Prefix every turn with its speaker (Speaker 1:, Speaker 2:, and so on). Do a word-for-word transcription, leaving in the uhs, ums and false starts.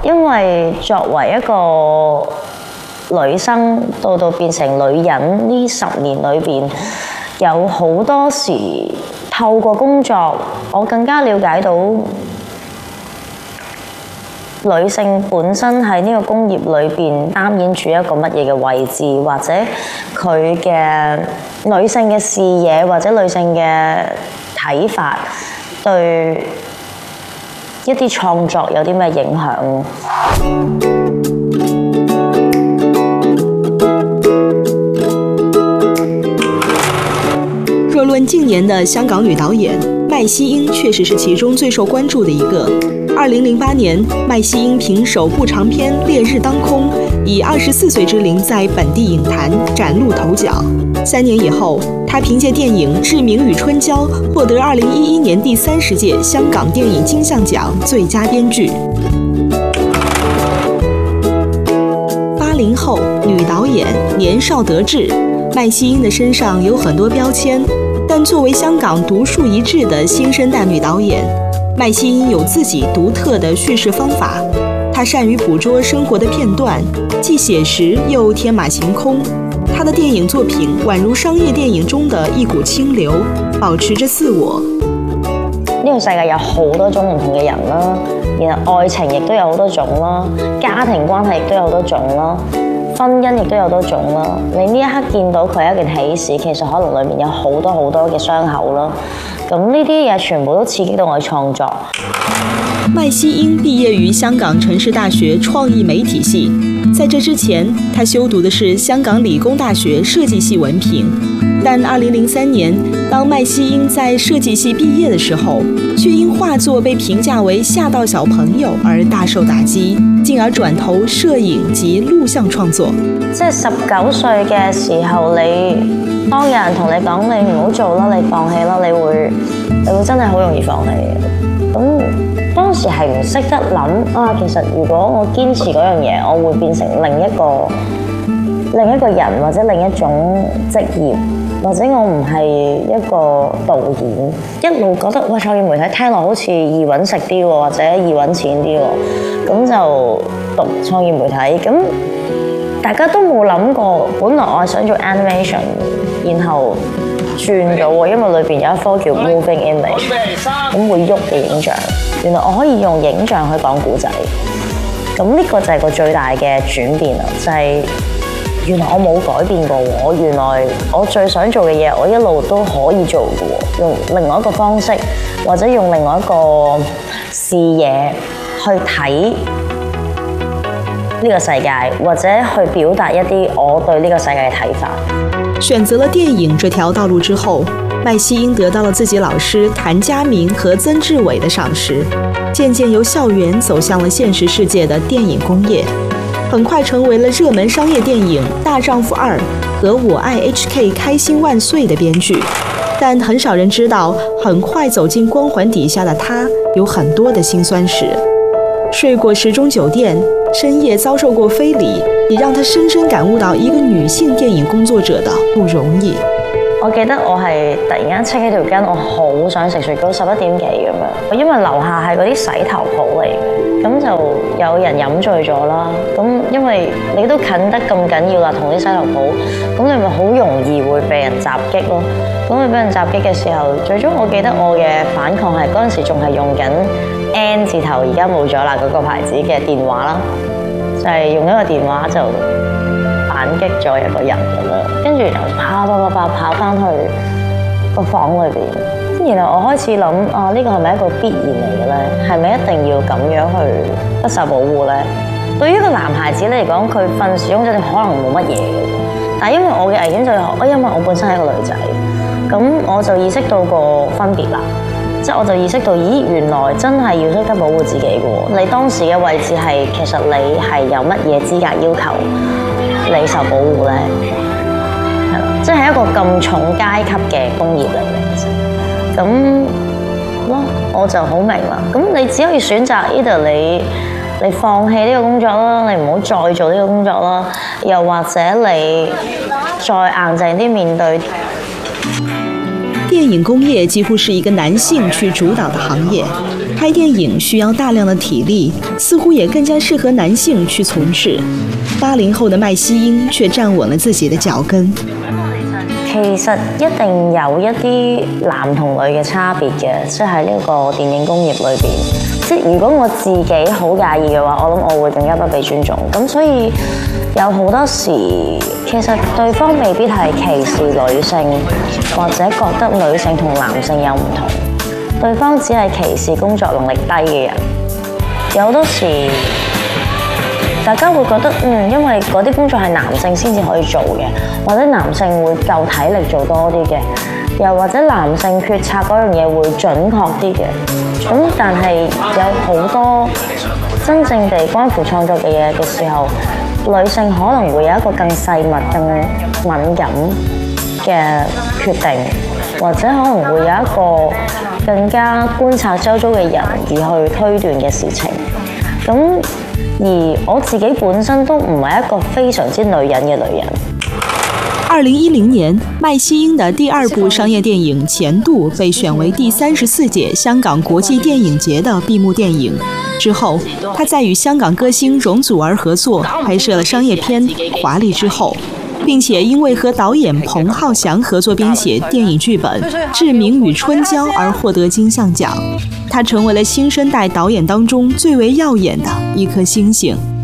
Speaker 1: 因為作為一個女生到到變成女人呢十年裏邊，有好多時透過工作，我更加了解到女性本身喺呢個工業裏邊擔演住一個乜嘢嘅位置，或者佢嘅女性嘅視野或者女性嘅睇法對一啲創作有啲咩影響？
Speaker 2: 若论近年的香港女导演，麦西英确实是其中最受关注的一个。二零零八年，麦西英凭首部长片《烈日当空》，以二十四岁之龄在本地影坛崭露头角。三年以后，她凭借电影《志明与春娇》获得二零一一年第三十届香港电影金像奖最佳编剧。八零后女导演，年少得志，麦西英的身上有很多标签，但作为香港独树一帜的新生代女导演，麦西英有自己独特的叙事方法。她善于捕捉生活的片段，既写实又天马行空。她的電影作品宛如商業電影中的一股清流，保持着自我。
Speaker 1: 呢個世界有好多種唔同嘅人啦，然後愛情亦都有好多種啦，家庭關係亦都有好多種啦，婚姻亦都有好多種啦。你呢一刻見到佢係一件喜事，其實可能裏面有好多好多嘅傷口啦。咁呢啲嘢全部都刺激到我創作。
Speaker 2: 麥西英畢業於香港城市大學創意媒體系，在這之前，她修讀的是香港理工大學設計系文憑。但二零零三年，當麥西英在設計系畢業的時候，卻因畫作被評價為嚇到小朋友而大受打擊，進而轉投攝影及錄像創作。
Speaker 1: 即係十九歲嘅時候，你當有人同你講你唔好做啦，你放棄啦，你會你會真係好容易放棄嘅。咁當時係唔識得諗啊，其實如果我堅持嗰樣嘢，我會變成另一個另一個人或者另一種職業，或者我唔係一個導演，一路覺得哇創意媒體聽落好似易揾食啲喎，或者易揾錢啲喎，咁就讀創意媒體。咁大家都冇諗過，本來我係想做 animation， 然後轉咗喎，因為裏邊有一科叫 moving image， 咁會喐嘅影像。原來我可以用影像去講故仔，咁呢個就係個最大嘅轉變啦，就係、是、原來我冇改變過喎，我原來我最想做嘅嘢，我一路都可以做嘅喎，用另外一個方式，或者用另外一個視野去睇呢個世界，或者去表達一啲我對呢個世界嘅睇法。
Speaker 2: 選擇了電影這條道路之後，麥西英得到了自己老師譚家明和曾志偉的賞識，漸漸由校園走向了現實世界的電影工業，很快成為了熱門商業電影《大丈夫二》和《我愛 H K 開心萬歲》的編劇。但很少人知道，很快走進光環底下的他有很多的辛酸史。睡過時鐘酒店，深夜遭受過非禮，也讓他深深感悟到一個女性電影工作者的不容易。
Speaker 1: 我記得我係突然間戚起條筋，我好想食雪糕，十一點幾咁樣。因為樓下係嗰啲洗頭鋪嚟嘅，咁就有人飲醉咗啦。咁因為你都近得咁緊要啦，同啲洗頭鋪，咁你咪好容易會被人襲擊咯。咁你俾人襲擊嘅時候，最終我記得我嘅反抗係嗰陣時仲係用緊 N 字頭，而家冇咗啦嗰個牌子嘅電話啦，就係、是、用一個電話就反擊咗一個人咁樣，跟住就跑跑跑跑跑翻去個房裏邊，然後我開始諗啊，呢個係咪一個必然嚟嘅咧？係咪一定要咁樣去不受保護咧？對於一個男孩子嚟講，佢瞓時鐘真係可能冇乜嘢嘅，但係因為我嘅危險就係、是，因為我本身係一個女仔，咁我就意識到個分別啦。即係我就意識到，咦，原來真係要識得保護自己嘅喎。你當時嘅位置係，其實你係有乜嘢資格要求你受保護咧？係啦，即係一個咁重階級嘅工業嚟嘅，其實咁咯，我就好明啦。咁你只可以選擇 either 你你放棄呢個工作啦，你唔好再做呢個工作啦，又或者你再硬淨啲面對。
Speaker 2: 電影工業幾乎是一個男性去主導的行業， 拍电影需要大量的体力，似乎也更加适合男性去从事。八零後的麥希英卻站穩了自己的腳跟。
Speaker 1: 其實一定有一啲男同女嘅差別嘅，即係喺呢個電影工業裏邊。即係如果我自己好介意嘅話，我諗我會更加不被尊重。咁所以有好多時，其實對方未必係歧視女性，或者覺得女性同男性有唔同。對方只係歧視工作能力低嘅人。有好多時，大家會覺得嗯，因為嗰啲工作係男性先至可以做嘅，或者男性會夠體力做多啲嘅，又或者男性決策嗰樣嘢會準確啲嘅。咁但係有好多真正地關乎創作嘅嘢嘅時候，女性可能會有一個更細密、更敏感嘅決定，或者可能會有一個更加觀察周遭嘅人而去推斷嘅事情。咁而我自己本身都唔係一個非常之女人嘅女人。
Speaker 2: 二零一零年，麥希英的第二部商業電影《前度》被選為第三十四屆香港國際電影節的閉幕電影。之後，她在與香港歌星容祖兒合作拍攝了商業片《華麗之後》，並且因為和導演彭浩翔合作編寫電影劇本《志明與春嬌》而獲得金像獎。她成為了新生代導演當中最為耀眼的一顆星星。